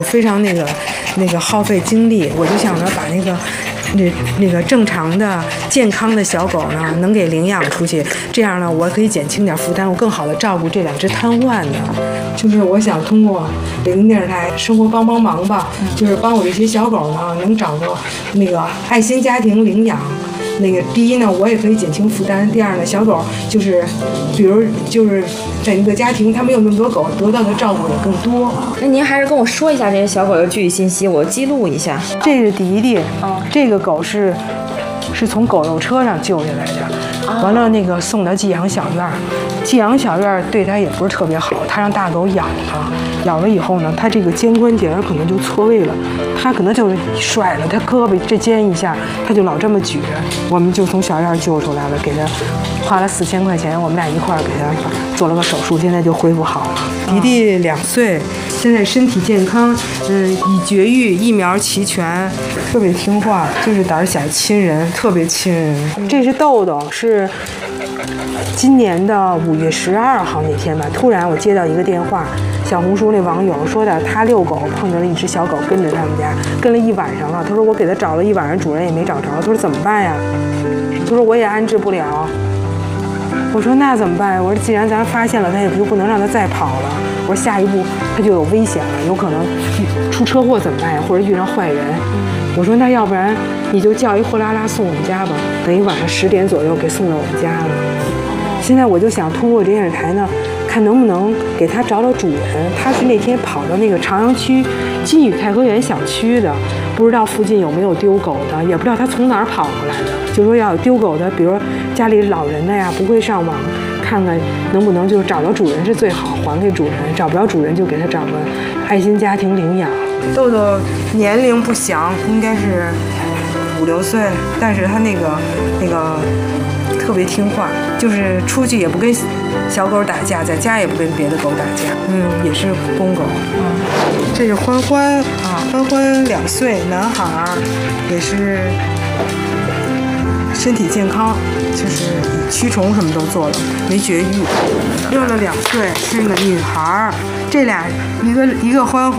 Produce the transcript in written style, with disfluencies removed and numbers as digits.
非常那个耗费精力，我就想着把那个正常的健康的小狗呢，能给领养出去，这样呢，我可以减轻点负担，我更好的照顾这2只瘫痪的。就是我想通过北京电视台生活帮忙吧，就是帮我这些小狗呢，能找个那个爱心家庭领养。那个第一呢，我也可以减轻负担；第二呢，小狗就是，比如就是在一个家庭，它没有那么多狗，得到的照顾也更多。 那您还是跟我说一下这些小狗的具体信息，我记录一下。 这是迪迪，这个狗是从狗肉车上救下来的，完了那个送到寄养小院，寄养小院对它也不是特别好，它让大狗咬它，咬了以后呢，它这个肩关节可能就错位了，它可能就是甩了它胳膊这肩一下，它就老这么举，我们就从小院救出来了，给它花了4000块钱，我们俩一块儿给它做了个手术，现在就恢复好了。迪迪2岁，现在身体健康，已绝育，疫苗齐全，特别听话，就是胆小亲人，特别亲人。这是豆豆，是今年的5月12号那天吧，突然我接到一个电话，小红书那网友说的，他遛狗碰见了一只小狗跟着他们家，跟了1晚上了。他说我给他找了1晚上，主人也没找着。他说怎么办呀？他说我也安置不了。我说那怎么办？我说既然咱发现了，咱也就不能让它再跑了。我说下一步它就有危险了，有可能出车祸怎么办呀？或者遇上坏人。我说那要不然你就叫一货拉拉送我们家吧，等于晚上10点左右给送到我们家了。现在我就想通过电视台呢，看能不能给它找主人。他是那天跑到那个朝阳区金宇太和园小区的，不知道附近有没有丢狗的，也不知道他从哪儿跑过来的。就说要有丢狗的，比如家里老人的呀，不会上网，看看能不能就是找到主人是最好，还给主人；找不着主人就给他找个爱心家庭领养。豆豆年龄不详，应该是5、6岁，但是他那个特别听话，就是出去也不跟小狗打架，在家也不跟别的狗打架。也是公狗。这是欢欢啊，欢欢2岁，男孩，也是身体健康，就是驱虫什么都做了，没绝育。遛了2岁，是个女孩。这俩一个欢欢。